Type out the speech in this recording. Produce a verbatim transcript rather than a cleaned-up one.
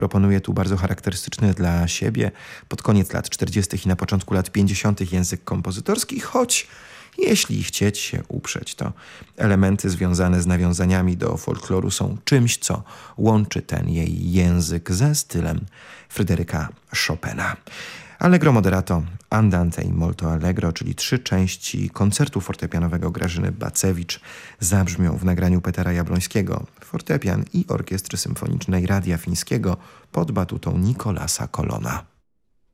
Proponuje tu bardzo charakterystyczny dla siebie pod koniec lat czterdziestych i na początku lat pięćdziesiątych język kompozytorski, choć jeśli chcieć się uprzeć, to elementy związane z nawiązaniami do folkloru są czymś, co łączy ten jej język ze stylem Fryderyka Chopina. Allegro moderato, andante i molto allegro, czyli trzy części koncertu fortepianowego Grażyny Bacewicz, zabrzmią w nagraniu Petera Jabłońskiego, fortepian i Orkiestry Symfonicznej Radia Fińskiego pod batutą Nicolasa Colona.